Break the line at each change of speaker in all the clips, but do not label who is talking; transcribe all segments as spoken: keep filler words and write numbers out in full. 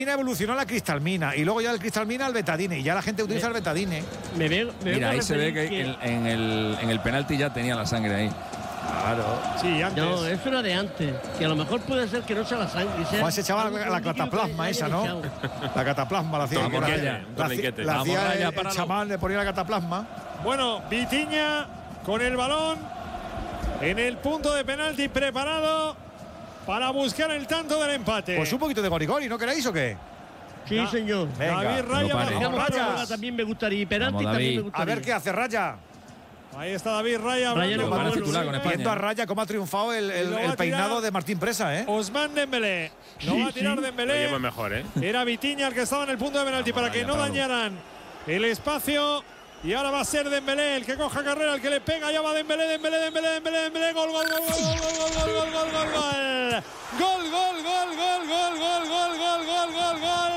evolucionó la cristalmina y luego ya el cristalmina al betadine y ya la gente utiliza me, el betadine.
Me veo, me
Mira,
veo
ahí se ve que,
que
en, en, el, en el penalti ya tenía la sangre ahí.
Claro.
Sí, antes.
No, eso era de antes. Que a lo mejor puede ser que no sea la sangre. Sea
Juan se echaba la, la cataplasma esa, ¿no? La cataplasma la hacía.
Vamos
La,
allá,
la, la, la hacía el, el chamán, le ponía la cataplasma.
Bueno, Vitinha con el balón en el punto de penalti preparado para buscar el tanto del empate.
Pues un poquito de gorigori, ¿no queréis o qué?
Sí,
Da,
señor.
Venga,
David Raya bajo Rayas.
También me gustaría. Y penalti
Vamos,
también
David.
me gustaría.
A ver qué hace Raya.
Ahí está David Raya.
Raya no
va a titular con España.
Viendo a Raya cómo ha triunfado el, el, el peinado de Martín Presa, ¿eh?
Ousmane Dembélé. No
Sí,
va a tirar
sí.
Dembélé.
Lo llevo mejor, ¿eh?
Era Vitinha el que estaba en el punto de penalti para que no dañaran el espacio. Y ahora va a ser Dembélé el que coja carrera, el que le pega. Ya va Dembélé, Dembélé, Dembélé, Dembélé, Dembélé. Gol, gol, gol, gol, gol, gol, gol, gol, gol, gol, gol. Gol, gol, gol, gol, gol, gol, gol, gol, gol, gol, gol.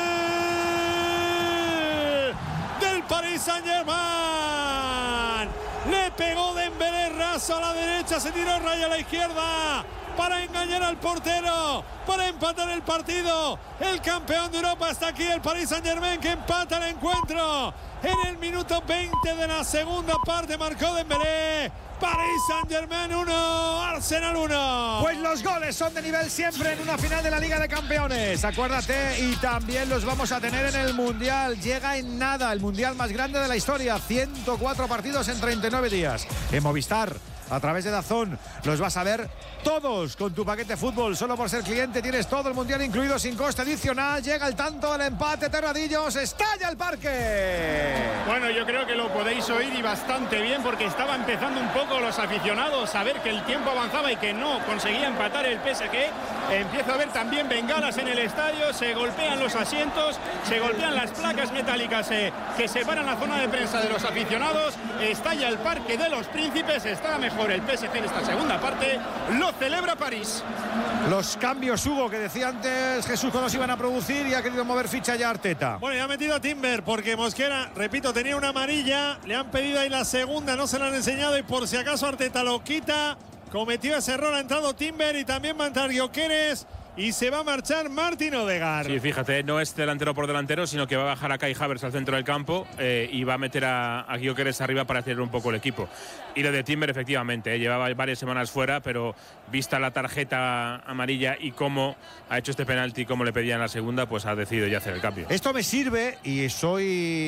Del Paris Saint-Germain. Le pegó Dembélé raso a la derecha, se tiró Raya a la izquierda para engañar al portero, para empatar el partido. El campeón de Europa está aquí, el Paris Saint-Germain, que empata el encuentro. En el minuto veinte de la segunda parte marcó Dembélé. Paris Saint-Germain uno, Arsenal uno.
Pues los goles son de nivel siempre en una final de la Liga de Campeones. Acuérdate, y también los vamos a tener en el Mundial. Llega en nada, el Mundial más grande de la historia. ciento cuatro partidos en treinta y nueve días. En Movistar, a través de DAZN, los vas a ver todos con tu paquete fútbol. Solo por ser cliente tienes todo el Mundial incluido sin coste adicional. Llega el tanto del empate, Terradillos, estalla el parque.
Bueno, yo creo que lo podéis oír y bastante bien, porque estaba empezando un poco los aficionados a ver que el tiempo avanzaba y que no conseguía empatar el P S G. Empieza a haber también bengalas en el estadio, se golpean los asientos, se golpean las placas metálicas eh, que separan la zona de prensa de los aficionados. Estalla el Parque de los Príncipes, está mejor el P S G en esta segunda parte, lo celebra París.
Los cambios, Hugo, que decía antes Jesús cuando se iban a producir, y ha querido mover ficha ya Arteta.
Bueno, ya ha metido a Timber porque Mosquera, repito, tenía una amarilla, le han pedido ahí la segunda, no se la han enseñado y por si acaso Arteta lo quita. Cometió ese error, ha entrado Timber y también va a entrar Gyökeres y se va a marchar Martin Odegaard.
Sí, fíjate, no es delantero por delantero, sino que va a bajar a Kai Havertz al centro del campo eh, y va a meter a, a Gyökeres arriba para acelerar un poco el equipo. Y lo de Timber, efectivamente, eh, llevaba varias semanas fuera, pero vista la tarjeta amarilla y cómo ha hecho este penalti, como le pedían en la segunda, pues ha decidido ya hacer el cambio.
Esto me sirve, y soy,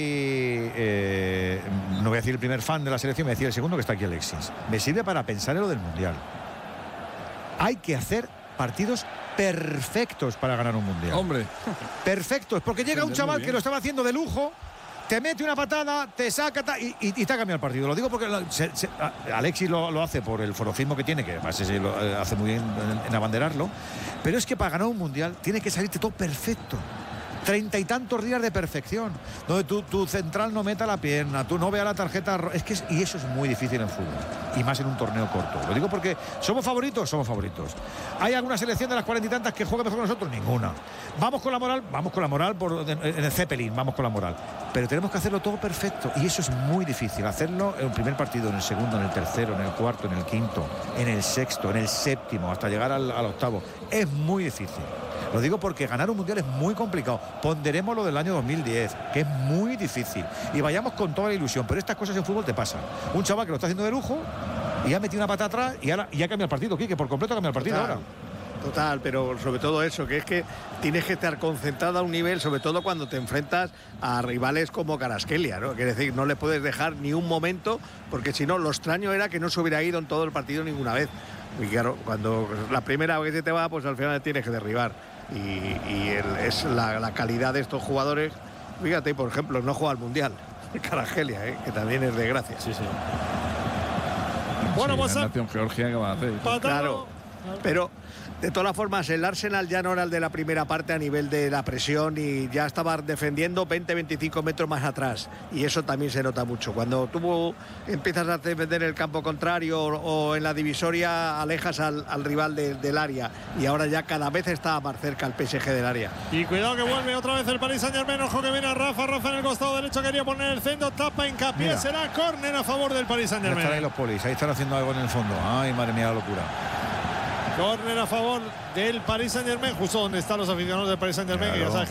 eh, no voy a decir el primer fan de la selección, me decía el segundo, que está aquí Alexis. Me sirve para pensar en lo del Mundial. Hay que hacer partidos perfectos para ganar un Mundial.
Hombre.
Perfectos, porque llega un chaval que lo estaba haciendo de lujo, te mete una patada, te saca ta, y, y, y te ha cambiado el partido. Lo digo porque se, se, Alexis lo, lo hace por el forofismo que tiene, que además se lo hace muy bien en, en abanderarlo, pero es que para ganar un Mundial tiene que salirte todo perfecto. Treinta y tantos días de perfección, donde tu, tu central no meta la pierna, tú no veas la tarjeta. Es que es, y eso es muy difícil en fútbol, y más en un torneo corto. Lo digo porque somos favoritos, somos favoritos. ¿Hay alguna selección de las cuarenta y tantas que juega mejor que nosotros? Ninguna. ¿Vamos con la moral? Vamos con la moral por, en el Zeppelin, vamos con la moral. Pero tenemos que hacerlo todo perfecto, y eso es muy difícil. Hacerlo en el primer partido, en el segundo, en el tercero, en el cuarto, en el quinto, en el sexto, en el séptimo, hasta llegar al, al octavo. Es muy difícil. Lo digo porque ganar un Mundial es muy complicado. Ponderemos lo del año dos mil diez, que es muy difícil. Y vayamos con toda la ilusión. Pero estas cosas en fútbol te pasan. Un chaval que lo está haciendo de lujo y ha metido una pata atrás y ahora ya cambia el partido, Quique, por completo cambia el partido
Total.
ahora.
Total, pero sobre todo eso, que es que tienes que estar concentrado a un nivel, sobre todo cuando te enfrentas a rivales como Kvaratskhelia, ¿no? Quiere decir, no le puedes dejar ni un momento, porque si no, lo extraño era que no se hubiera ido en todo el partido ninguna vez. Y claro, cuando la primera vez que te va, pues al final tienes que derribar. Y, y el, es la, la calidad de estos jugadores. Fíjate, por ejemplo, no juega al Mundial Kvaratskhelia, ¿eh? Que también es de gracia.
Sí, sí.
Bueno,
sí,
pues
la nación Georgia, ¿qué van a hacer?
Claro, pero de todas formas el Arsenal ya no era el de la primera parte a nivel de la presión, y ya estaba defendiendo veinte a veinticinco metros más atrás, y eso también se nota mucho. Cuando tú empiezas a defender el campo contrario o, o en la divisoria alejas al, al rival de, del área, y ahora ya cada vez está más cerca el P S G del área.
Y cuidado que vuelve otra vez el Paris Saint-Germain. Ojo que viene a Rafa, Rafa en el costado derecho, quería poner el centro, tapa, hincapié. Mira, será córner a favor del Paris Saint-Germain.
Ahí están ahí los polis, ahí están haciendo algo en el fondo. Ay, madre mía, la locura.
Córner a favor del Paris Saint-Germain, justo donde están los aficionados del Paris Saint-Germain, claro. Que ya sabes